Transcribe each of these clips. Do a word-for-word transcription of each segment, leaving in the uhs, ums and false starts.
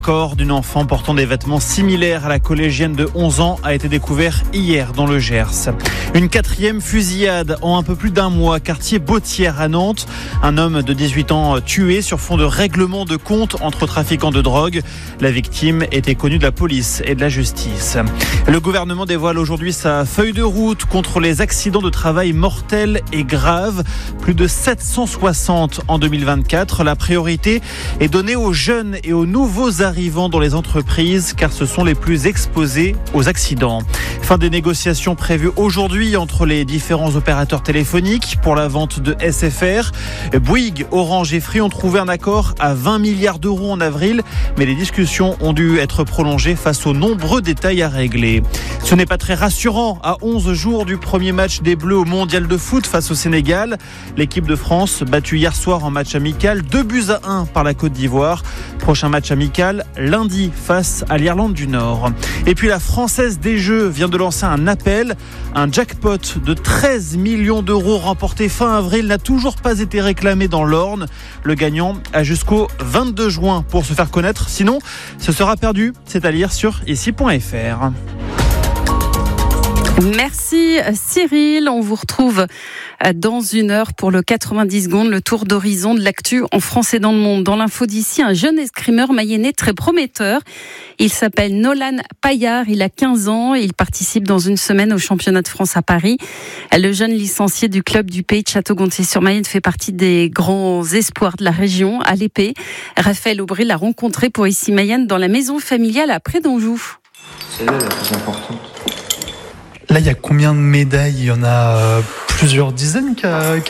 Le corps d'une enfant portant des vêtements similaires à la collégienne de onze ans a été découvert hier dans le Gers. Une quatrième fusillade en un peu plus d'un mois, quartier Bautière à Nantes. Un homme de dix-huit ans tué sur fond de règlement de compte entre trafiquants de drogue. La victime était connue de la police et de la justice. Le gouvernement dévoile aujourd'hui sa feuille de route contre les accidents de travail mortels et graves. Plus de sept cent soixante en deux mille vingt-quatre. La priorité est donnée aux jeunes et aux nouveaux arrivants dans les entreprises car ce sont les plus exposés aux accidents. Fin des négociations prévues aujourd'hui entre les différents opérateurs téléphoniques pour la vente de S F R. Bouygues, Orange et Free ont trouvé un accord à vingt milliards d'euros en avril, mais les discussions ont dû être prolongées face aux nombreux détails à régler. Ce n'est pas très rassurant à onze jours du premier match des Bleus au Mondial de foot face au Sénégal. L'équipe de France, battue hier soir en match amical, deux buts à un par la Côte d'Ivoire. Prochain match amical lundi face à l'Irlande du Nord. Et puis la Française des Jeux vient de lancer un appel. Un jackpot de treize millions d'euros remporté fin avril n'a toujours pas été réclamé dans l'Orne. Le gagnant a jusqu'au vingt-deux juin pour se faire connaître. Sinon, ce sera perdu. C'est à lire sur ici point f r. Merci Cyril, on vous retrouve dans une heure pour le quatre-vingt-dix secondes, le tour d'horizon de l'actu en France et dans le monde. Dans l'info d'ici, un jeune escrimeur mayennais très prometteur. Il s'appelle Nolan Paillard, il a quinze ans et il participe dans une semaine au championnat de France à Paris. Le jeune licencié du club du Pays de Château-Gontier-sur-Mayenne fait partie des grands espoirs de la région à l'épée. Raphaël Aubry l'a rencontré pour ici Mayenne dans la maison familiale à Près d'Anjou. C'est là la plus importante. Là, il y a combien de médailles ? Il y en a euh, plusieurs dizaines carrément ?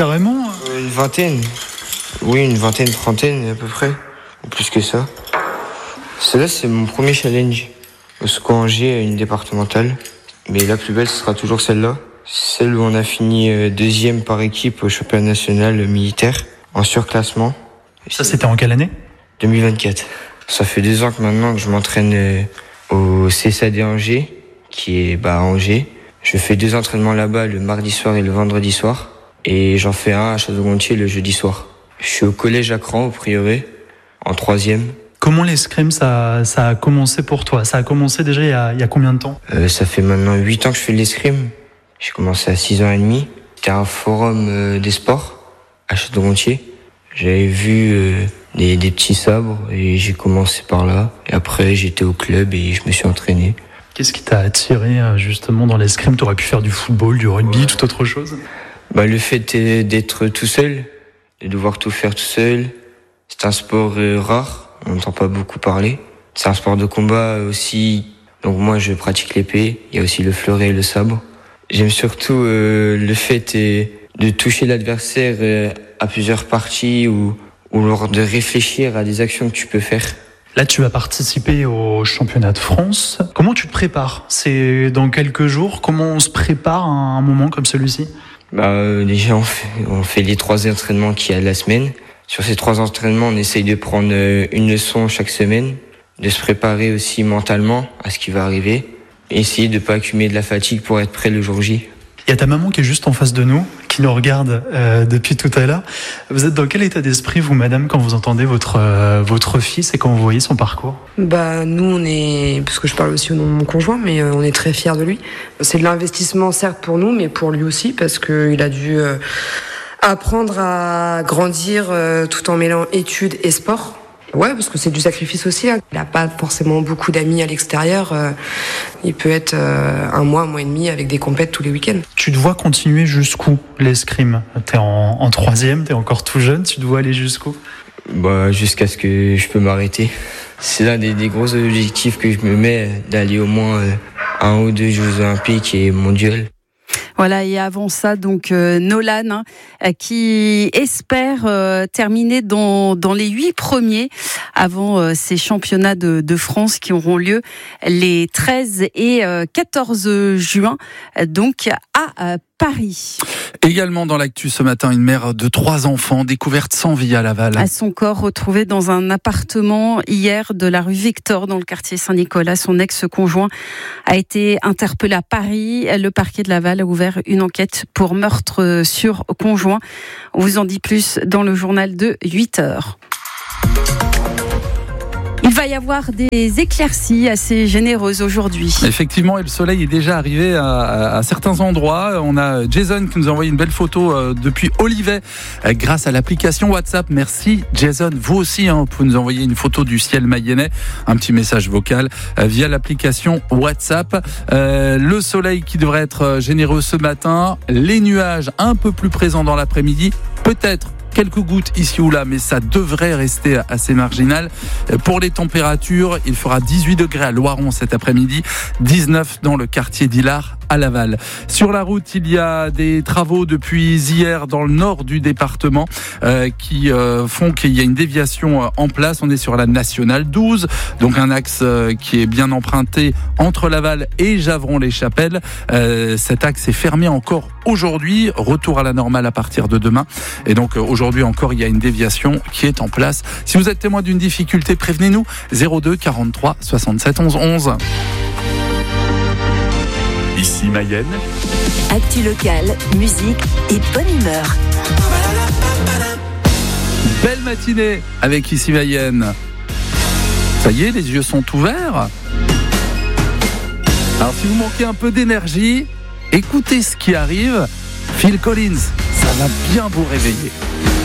Une vingtaine. Oui, une vingtaine, trentaine à peu près. Ou plus que ça. Celle-là, c'est mon premier challenge. Au Secours Angers, une départementale. Mais la plus belle, ce sera toujours celle-là. Celle où on a fini deuxième par équipe au championnat national militaire, en surclassement. Ça, c'était en quelle année ? deux mille vingt-quatre. Ça fait deux ans que maintenant que je m'entraîne au C S A D Angers, qui est bah, à Angers. Je fais deux entraînements là-bas le mardi soir et le vendredi soir. Et j'en fais un à Château-Gontier le jeudi soir. Je suis au collège à Cran, au Prieuré, en troisième. Comment l'escrime, ça, ça a commencé pour toi ? Ça a commencé déjà il y a, il y a combien de temps ? euh, Ça fait maintenant huit ans que je fais de l'escrime. J'ai commencé à six ans et demi. C'était un forum euh, des sports à Château-Gontier. J'avais vu euh, des, des petits sabres et j'ai commencé par là. Et après, j'étais au club et je me suis entraîné. Qu'est-ce qui t'a attiré justement dans l'escrime ? Tu aurais pu faire du football, du rugby, ouais. Tout autre chose ? Bah, le fait d'être tout seul, de devoir tout faire tout seul, c'est un sport rare, on n'entend pas beaucoup parler. C'est un sport de combat aussi, donc moi je pratique l'épée, il y a aussi le fleuret et le sabre. J'aime surtout euh, le fait de toucher l'adversaire euh, à plusieurs parties ou, ou lors de réfléchir à des actions que tu peux faire. Là, tu vas participer au championnat de France. Comment tu te prépares ? C'est dans quelques jours. Comment on se prépare à un moment comme celui-ci ? Bah, euh, déjà, on fait, on fait les trois entraînements qu'il y a la semaine. Sur ces trois entraînements, on essaye de prendre une leçon chaque semaine, de se préparer aussi mentalement à ce qui va arriver, et essayer de ne pas accumuler de la fatigue pour être prêt le jour J. Il y a ta maman qui est juste en face de nous, qui nous regarde euh, depuis tout à l'heure. Vous êtes dans quel état d'esprit, vous, madame, quand vous entendez votre, euh, votre fils et quand vous voyez son parcours ? Bah, nous, on est, parce que je parle aussi au nom de mon conjoint, mais euh, on est très fiers de lui. C'est de l'investissement, certes, pour nous, mais pour lui aussi, parce qu'il a dû euh, apprendre à grandir euh, tout en mêlant études et sport. Ouais, parce que c'est du sacrifice aussi. Hein. Il n'a pas forcément beaucoup d'amis à l'extérieur. Euh, il peut être euh, un mois, un mois et demi avec des compètes tous les week-ends. Tu te vois continuer jusqu'où l'escrime ? T'es en, en troisième, t'es encore tout jeune, tu te vois aller jusqu'où ? Bah, jusqu'à ce que je peux m'arrêter. C'est l'un des, des gros objectifs que je me mets, d'aller au moins euh, un ou deux Jeux Olympiques et mondiaux. Voilà, et avant ça, donc euh, Nolan, hein, qui espère euh, terminer dans, dans les huit premiers avant euh, ces championnats de, de France qui auront lieu les treize et euh, quatorze juin, donc à euh, Paris. Également dans l'actu ce matin, une mère de trois enfants découverte sans vie à Laval. À son corps retrouvé dans un appartement hier de la rue Victor dans le quartier Saint-Nicolas. Son ex-conjoint a été interpellé à Paris. Le parquet de Laval a ouvert une enquête pour meurtre sur conjoint. On vous en dit plus dans le journal de huit heures. Il va y avoir des éclaircies assez généreuses aujourd'hui. Effectivement, et le soleil est déjà arrivé à, à, à certains endroits. On a Jason qui nous a envoyé une belle photo euh, depuis Olivet euh, grâce à l'application WhatsApp. Merci Jason. Vous aussi, hein, vous pouvez nous envoyer une photo du ciel mayennais, un petit message vocal euh, via l'application WhatsApp. Euh, le soleil qui devrait être généreux ce matin, les nuages un peu plus présents dans l'après-midi, peut-être quelques gouttes ici ou là, mais ça devrait rester assez marginal. Pour les températures, il fera dix-huit degrés à Loiron cet après-midi, dix-neuf dans le quartier d'Illard à Laval. Sur la route, il y a des travaux depuis hier dans le nord du département euh, qui euh, font qu'il y a une déviation en place. On est sur la nationale douze, donc un axe euh, qui est bien emprunté entre Laval et Javron-les-Chapelles. Euh, cet axe est fermé encore aujourd'hui. Retour à la normale à partir de demain. Et donc aujourd'hui, Aujourd'hui encore, il y a une déviation qui est en place. Si vous êtes témoin d'une difficulté, prévenez-nous. zéro deux quarante-trois soixante-sept onze onze. Ici Mayenne. Actu locale, musique et bonne humeur. Belle matinée avec Ici Mayenne. Ça y est, les yeux sont ouverts. Alors si vous manquez un peu d'énergie, écoutez ce qui arrive. Phil Collins, ça va bien vous réveiller.